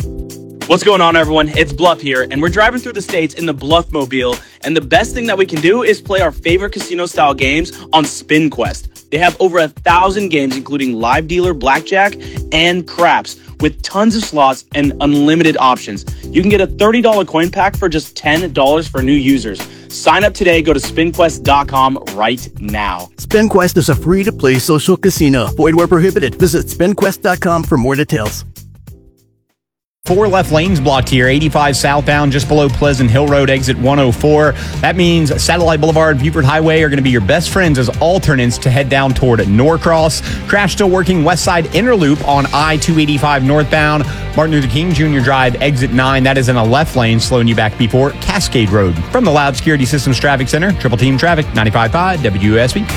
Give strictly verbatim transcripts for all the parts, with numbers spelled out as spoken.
What's going on, everyone? It's Bluff here, and we're driving through the states in the Bluff-mobile, and the best thing that we can do is play our favorite casino-style games on SpinQuest. They have over a thousand games, including live dealer, blackjack, and craps, with tons of slots and unlimited options. You can get a thirty dollars coin pack for just ten dollars for new users. Sign up today. Go to spin quest dot com right now. SpinQuest is a free-to-play social casino. Void where prohibited. Visit spin quest dot com for more details. Four left lanes blocked here, eighty-five southbound, just below Pleasant Hill Road, exit one oh four. That means Satellite Boulevard and Buford Highway are going to be your best friends as alternates to head down toward Norcross. Crash still working west side inner loop on I two eighty-five northbound, Martin Luther King Junior Drive, exit nine. That is in a left lane, slowing you back before Cascade Road. From the Loud Security Systems Traffic Center, Triple Team Traffic, ninety-five point five W S B.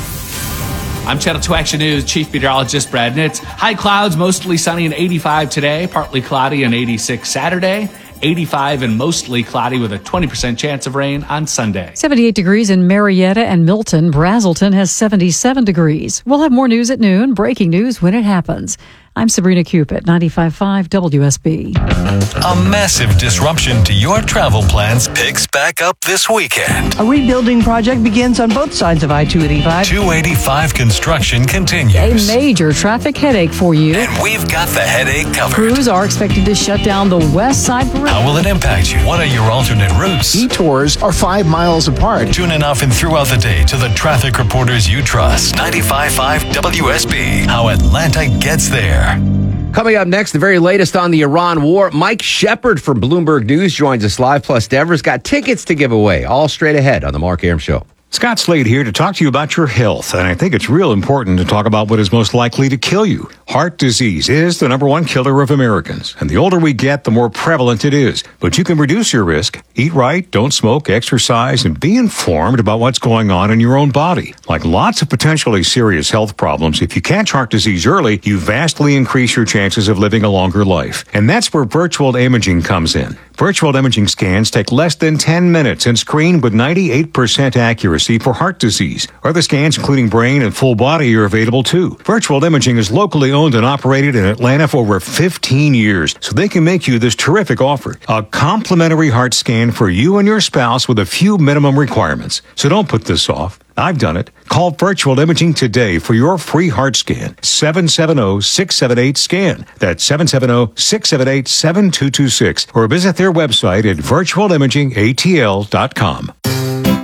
I'm Channel two Action News Chief Meteorologist Brad Nitz. High clouds, mostly sunny and eighty-five today, partly cloudy and eighty-six Saturday, eighty-five and mostly cloudy with a twenty percent chance of rain on Sunday. seventy-eight degrees in Marietta and Milton. Brazelton has seventy-seven degrees. We'll have more news at noon. Breaking news when it happens. I'm Sabrina Cupid, ninety-five point five W S B. A massive disruption to your travel plans picks back up this weekend. A rebuilding project begins on both sides of I two eighty-five. two eighty-five construction continues. A major traffic headache for you. And we've got the headache covered. Crews are expected to shut down the west side bridge. How will it impact you? What are your alternate routes? Detours are five miles apart. Tune in often throughout the day to the traffic reporters you trust. ninety-five point five W S B. How Atlanta gets there. Coming up next, the very latest on the Iran war. Mike Shepard from Bloomberg News joins us live, plus Devers got tickets to give away. All straight ahead on the Mark Arum Show. Scott Slade here to talk to you about your health, and I think it's real important to talk about what is most likely to kill you. Heart disease is the number one killer of Americans, and the older we get, the more prevalent it is. But you can reduce your risk. Eat right, don't smoke, exercise, and be informed about what's going on in your own body. Like lots of potentially serious health problems, if you catch heart disease early, you vastly increase your chances of living a longer life. And that's where virtual imaging comes in. Virtual imaging scans take less than ten minutes and screen with ninety-eight percent accuracy for heart disease. Other scans, including brain and full body, are available too. Virtual imaging is locally owned and operated in Atlanta for over fifteen years, so they can make you this terrific offer. A complimentary heart scan for you and your spouse with a few minimum requirements. So don't put this off. I've done it. Call Virtual Imaging today for your free heart scan. seven seven zero, six seven eight, SCAN. That's seven seven zero, six seven eight, seven two two six. Or visit their website at virtual imaging A T L dot com.